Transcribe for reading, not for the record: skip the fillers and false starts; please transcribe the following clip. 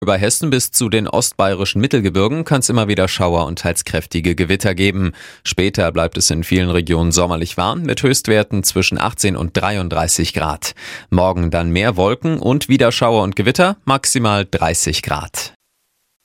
Über Hessen bis zu den ostbayerischen Mittelgebirgen kann es immer wieder Schauer und teils kräftige Gewitter geben. Später bleibt es in vielen Regionen sommerlich warm mit Höchstwerten zwischen 18 und 33 Grad. Morgen dann mehr Wolken und wieder Schauer und Gewitter, maximal 30 Grad.